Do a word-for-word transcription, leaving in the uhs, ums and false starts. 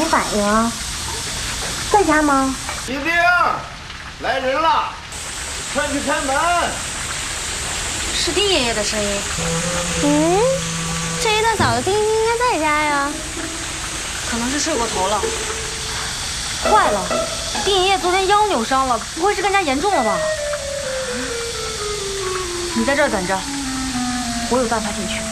反应啊？在家吗？ 丁丁，来人了，快去开门！ 是丁爷爷的声音。 嗯，这一大早的，丁丁应该在家呀。 可能是睡过头了。 坏了，丁爷爷昨天腰扭伤了，不会是更加严重了吧？你在这儿等着，我有办法进去。